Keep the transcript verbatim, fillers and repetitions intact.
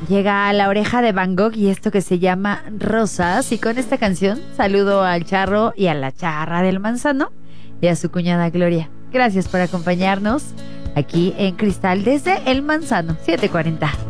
llega a La Oreja de Van Gogh y esto que se llama Rosas. Y con esta canción saludo al charro y a la charra del manzano y a su cuñada Gloria. Gracias por acompañarnos aquí en Cristal desde El Manzano, siete cuarenta.